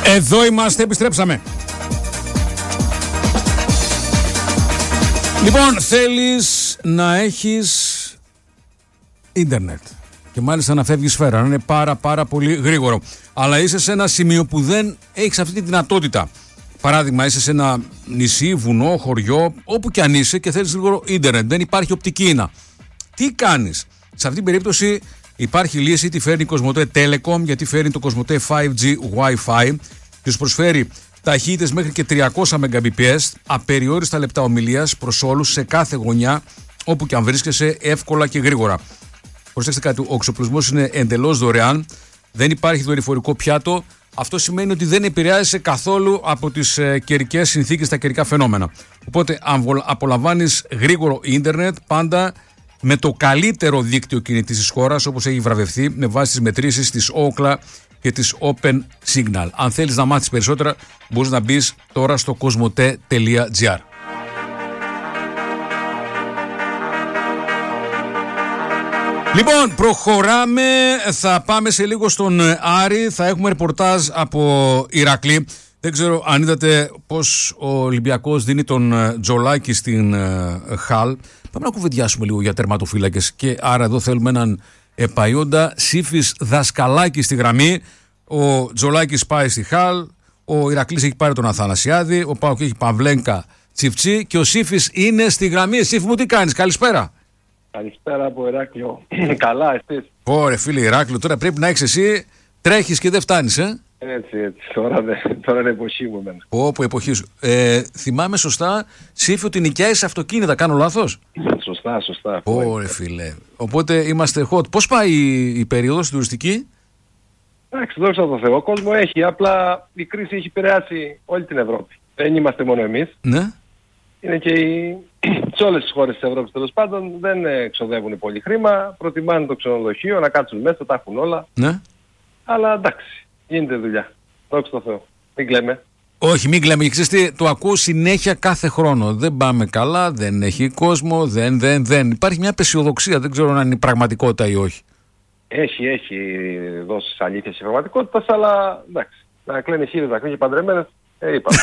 Εδώ είμαστε, επιστρέψαμε. Λοιπόν, θέλεις να έχεις ίντερνετ και μάλιστα να φεύγει σφαίρα, να είναι πάρα πολύ γρήγορο, αλλά είσαι σε ένα σημείο που δεν έχεις αυτή τη δυνατότητα. Παράδειγμα, είσαι σε ένα νησί, βουνό, χωριό, όπου και αν είσαι και θέλεις γρήγορο ίντερνετ, δεν υπάρχει οπτική ίνα. Τι κάνεις? Σε αυτή την περίπτωση υπάρχει λύση, τη φέρνει η Κοσμοτέ Telecom, γιατί φέρνει το Κοσμοτέ 5G Wi-Fi και σου προσφέρει ταχύτητες μέχρι και 300 Mbps, απεριόριστα λεπτά ομιλίας προς όλους σε κάθε γωνιά, όπου και αν βρίσκεσαι, εύκολα και γρήγορα. Προσέξτε κάτι, ο εξοπλισμός είναι εντελώς δωρεάν, δεν υπάρχει δορυφορικό πιάτο. Αυτό σημαίνει ότι δεν επηρεάζεσαι καθόλου από τις καιρικές συνθήκες, τα καιρικά φαινόμενα. Οπότε απολαμβάνεις γρήγορο ίντερνετ, πάντα με το καλύτερο δίκτυο κινητής της χώρας, όπως έχει βραβευθεί με βάση τις μετρήσεις της Ookla και της Open Signal. Αν θέλεις να μάθεις περισσότερα, μπορείς να μπεις τώρα στο cosmote.gr. Λοιπόν, προχωράμε, θα πάμε σε λίγο στον Άρη, θα έχουμε ρεπορτάζ από Ηρακλή. Δεν ξέρω αν είδατε πως ο Ολυμπιακός δίνει τον Τζολάκη στην Χαλ. Πάμε να κουβεντιάσουμε λίγο για τερματοφύλακες και άρα εδώ θέλουμε έναν επαΐοντα. Σύφης Δασκαλάκη στη γραμμή, ο Τζολάκης πάει στη Χαλ, ο Ηρακλής έχει πάρει τον Αθανασιάδη, ο ΠΑΟΚ έχει Παυλένκα Τσιφτσί και ο Σύφης είναι στη γραμμή. Σύφη μου, τι κάνεις? Καλησπέρα. Καλησπέρα από Ηράκλειο. Καλά, εσείς? Ωραία, φίλε Ηράκλειο, τώρα πρέπει να έχεις εσύ, τρέχεις και δεν φτάνεις, Έτσι. Τώρα είναι εποχή μου εμένα. Όπου εποχή σου. Θυμάμαι σωστά, Σύφη, ότι νοικιάζεις αυτοκίνητα, κάνω λάθος? Σωστά. Ωραία, φίλε. Οπότε είμαστε hot. Πώς πάει η περίοδος τουριστική? Εντάξει, δόξα τω Θεώ, ο κόσμο έχει. Απλά η κρίση έχει επηρεάσει όλη την Ευρώπη. Δεν είμαστε μόνο εμείς. Ναι. Είναι και σε όλες τις χώρες της Ευρώπης τέλος πάντων. Δεν εξοδεύουν πολύ χρήμα. Προτιμάνε το ξενοδοχείο, να κάτσουν μέσα, τα έχουν όλα. Ναι. Αλλά εντάξει, γίνεται δουλειά. Δόξα τω Θεώ. Μην κλαίμε. Όχι, μην κλαίμε. Ξέρεις τι, το ακούω συνέχεια κάθε χρόνο. Δεν πάμε καλά, δεν έχει κόσμο, δεν. Υπάρχει μια απεσιοδοξία, δεν ξέρω αν είναι πραγματικότητα ή όχι. Έχει δώσεις αλήθειας η πραγματικότητα, αλλά εντάξει. Να κλαίνε χείρες, να κλείνει παντρεμένες, είπα.